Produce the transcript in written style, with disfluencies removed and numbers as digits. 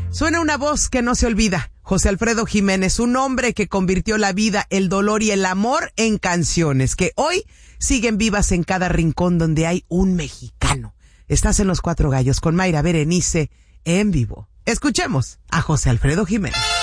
Suena una voz que no se olvida. José Alfredo Jiménez, un hombre que convirtió la vida, el dolor y el amor en canciones que hoy siguen vivas en cada rincón donde hay un mexicano. Estás en Los Cuatro Gallos con Mayra Berenice en vivo. Escuchemos a José Alfredo Jiménez.